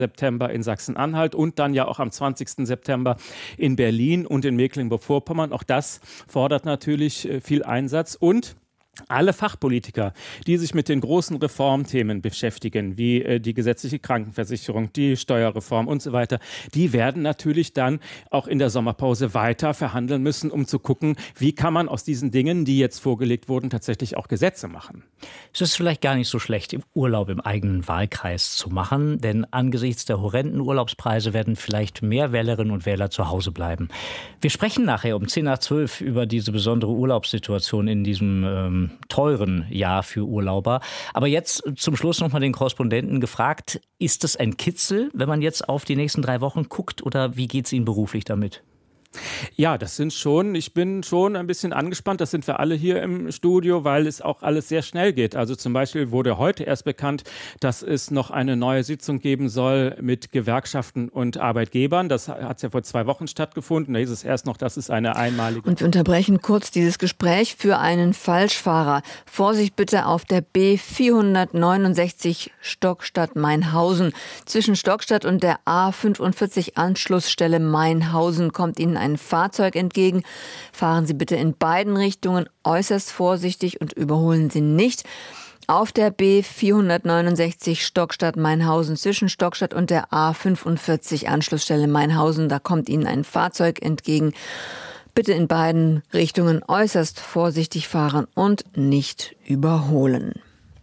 September in Sachsen-Anhalt und dann ja auch am 20. September in Berlin und in Mecklenburg-Vorpommern. Auch das fordert natürlich viel Einsatz und alle Fachpolitiker, die sich mit den großen Reformthemen beschäftigen, wie die gesetzliche Krankenversicherung, die Steuerreform und so weiter, die werden natürlich dann auch in der Sommerpause weiter verhandeln müssen, um zu gucken, wie kann man aus diesen Dingen, die jetzt vorgelegt wurden, tatsächlich auch Gesetze machen. Es ist vielleicht gar nicht so schlecht, im Urlaub im eigenen Wahlkreis zu machen, denn angesichts der horrenden Urlaubspreise werden vielleicht mehr Wählerinnen und Wähler zu Hause bleiben. Wir sprechen nachher um 10:12 über diese besondere Urlaubssituation in diesem teuren Jahr für Urlauber. Aber jetzt zum Schluss noch mal den Korrespondenten gefragt, ist es ein Kitzel, wenn man jetzt auf die nächsten 3 Wochen guckt, oder wie geht es Ihnen beruflich damit? Ja, ich bin schon ein bisschen angespannt, das sind wir alle hier im Studio, weil es auch alles sehr schnell geht. Also zum Beispiel wurde heute erst bekannt, dass es noch eine neue Sitzung geben soll mit Gewerkschaften und Arbeitgebern. Das hat ja vor 2 Wochen stattgefunden. Da hieß es erst noch, das ist eine einmalige... Und wir unterbrechen kurz dieses Gespräch für einen Falschfahrer. Vorsicht bitte auf der B469 Stockstadt-Mainhausen. Zwischen Stockstadt und der A45 Anschlussstelle Mainhausen kommt Ihnen ein Fahrzeug entgegen. Fahren Sie bitte in beiden Richtungen äußerst vorsichtig und überholen Sie nicht. Auf der B469 Stockstadt-Mainhausen zwischen Stockstadt und der A45 Anschlussstelle Mainhausen, da kommt Ihnen ein Fahrzeug entgegen. Bitte in beiden Richtungen äußerst vorsichtig fahren und nicht überholen.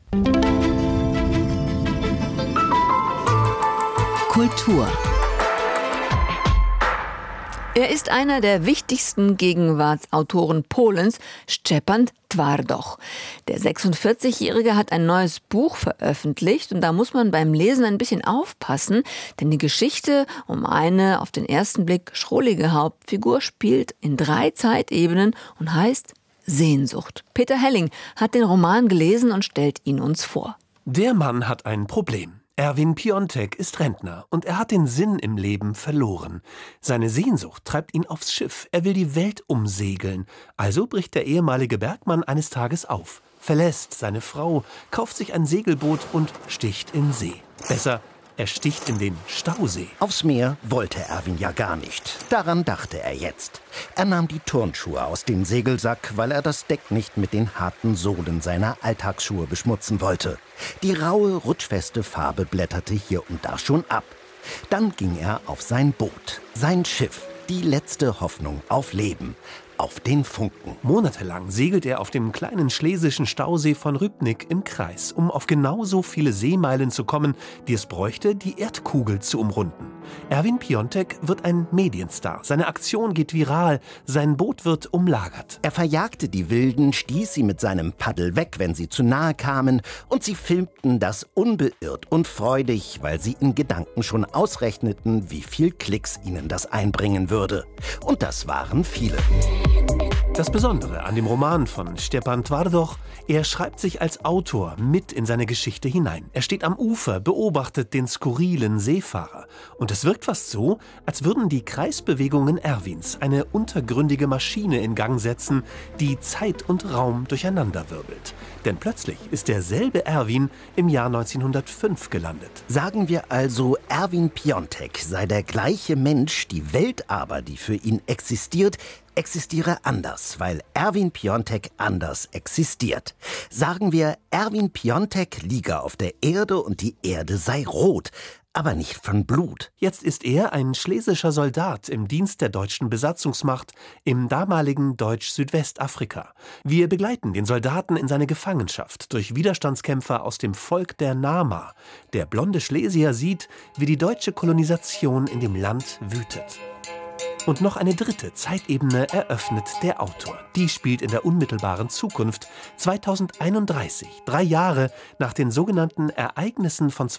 Kultur. Er ist einer der wichtigsten Gegenwartsautoren Polens, Szczepan Twardowski. Der 46-Jährige hat ein neues Buch veröffentlicht und da muss man beim Lesen ein bisschen aufpassen, denn die Geschichte um eine auf den ersten Blick schrullige Hauptfigur spielt in 3 Zeitebenen und heißt Sehnsucht. Peter Helling hat den Roman gelesen und stellt ihn uns vor. Der Mann hat ein Problem. Erwin Piontek ist Rentner und er hat den Sinn im Leben verloren. Seine Sehnsucht treibt ihn aufs Schiff. Er will die Welt umsegeln. Also bricht der ehemalige Bergmann eines Tages auf, verlässt seine Frau, kauft sich ein Segelboot und sticht in See. Besser, er sticht in den Stausee. Aufs Meer wollte Erwin ja gar nicht. Daran dachte er jetzt. Er nahm die Turnschuhe aus dem Segelsack, weil er das Deck nicht mit den harten Sohlen seiner Alltagsschuhe beschmutzen wollte. Die raue, rutschfeste Farbe blätterte hier und da schon ab. Dann ging er auf sein Boot, sein Schiff, die letzte Hoffnung auf Leben. Auf den Funken. Monatelang segelt er auf dem kleinen schlesischen Stausee von Rybnik im Kreis, um auf genauso viele Seemeilen zu kommen, die es bräuchte, die Erdkugel zu umrunden. Erwin Piontek wird ein Medienstar. Seine Aktion geht viral, sein Boot wird umlagert. Er verjagte die Wilden, stieß sie mit seinem Paddel weg, wenn sie zu nahe kamen, und sie filmten das unbeirrt und freudig, weil sie in Gedanken schon ausrechneten, wie viel Klicks ihnen das einbringen würde. Und das waren viele. Das Besondere an dem Roman von Szczepan Twardowski, er schreibt sich als Autor mit in seine Geschichte hinein. Er steht am Ufer, beobachtet den skurrilen Seefahrer. Und es wirkt fast so, als würden die Kreisbewegungen Erwins eine untergründige Maschine in Gang setzen, die Zeit und Raum durcheinanderwirbelt. Denn plötzlich ist derselbe Erwin im Jahr 1905 gelandet. Sagen wir also, Erwin Piontek sei der gleiche Mensch, die Welt aber, die für ihn existiere anders, weil Erwin Piontek anders existiert. Sagen wir, Erwin Piontek liege auf der Erde und die Erde sei rot, aber nicht von Blut. Jetzt ist er ein schlesischer Soldat im Dienst der deutschen Besatzungsmacht im damaligen Deutsch-Südwestafrika. Wir begleiten den Soldaten in seine Gefangenschaft durch Widerstandskämpfer aus dem Volk der Nama. Der blonde Schlesier sieht, wie die deutsche Kolonisation in dem Land wütet. Und noch eine dritte Zeitebene eröffnet der Autor. Die spielt in der unmittelbaren Zukunft, 2031, 3 Jahre nach den sogenannten Ereignissen von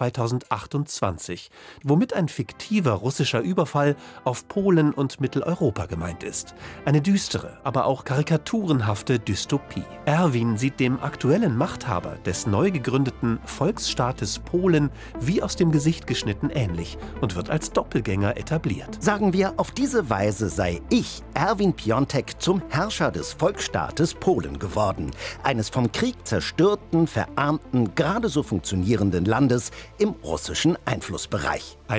2028, womit ein fiktiver russischer Überfall auf Polen und Mitteleuropa gemeint ist. Eine düstere, aber auch karikaturenhafte Dystopie. Erwin sieht dem aktuellen Machthaber des neu gegründeten Volksstaates Polen wie aus dem Gesicht geschnitten ähnlich und wird als Doppelgänger etabliert. Sagen wir, auf diese Weise Weise sei ich, Erwin Piontek, zum Herrscher des Volksstaates Polen geworden. Eines vom Krieg zerstörten, verarmten, gerade so funktionierenden Landes im russischen Einflussbereich.